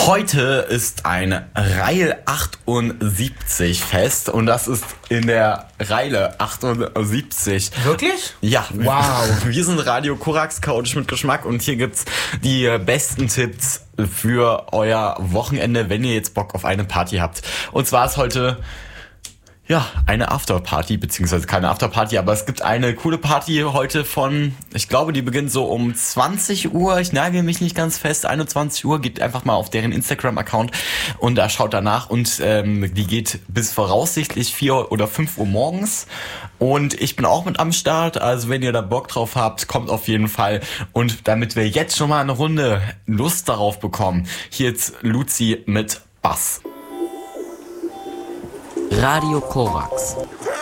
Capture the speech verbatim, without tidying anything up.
Heute ist ein Reihe achtundsiebzig Fest und das ist in der Reihe achtundsiebzig. Wirklich? Ja. Wow. Wir sind Radio Korax, chaotisch mit Geschmack, und hier gibt's die besten Tipps für euer Wochenende, wenn ihr jetzt Bock auf eine Party habt. Und zwar ist heute ja eine Afterparty, beziehungsweise keine Afterparty, aber es gibt eine coole Party heute von, ich glaube, die beginnt so um zwanzig Uhr, ich nagel mich nicht ganz fest, einundzwanzig Uhr, geht einfach mal auf deren Instagram-Account und da schaut danach, und ähm, die geht bis voraussichtlich vier oder fünf Uhr morgens, und ich bin auch mit am Start, also wenn ihr da Bock drauf habt, kommt auf jeden Fall. Und damit wir jetzt schon mal eine Runde Lust darauf bekommen, hier jetzt Luzi mit Bass. Radio Korax.